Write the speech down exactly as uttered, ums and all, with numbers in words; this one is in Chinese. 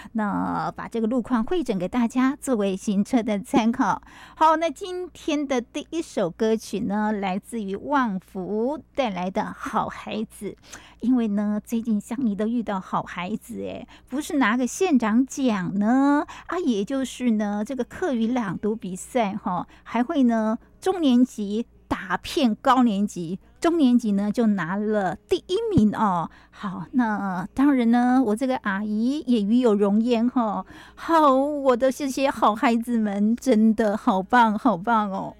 那把这个路况汇整给大家作为行车的参考。好，那今天的第一首歌曲呢，来自于旺福带来的好孩子。因为呢，最近乡里都遇到好孩子，哎，不是拿个县长奖呢，啊，也就是呢这个课语朗读比赛哈，还会呢中年级打骗高年级。中年级呢就拿了第一名哦。好，那当然呢，我这个阿姨也与有荣焉哈。好，我的这些好孩子们真的好棒好棒哦。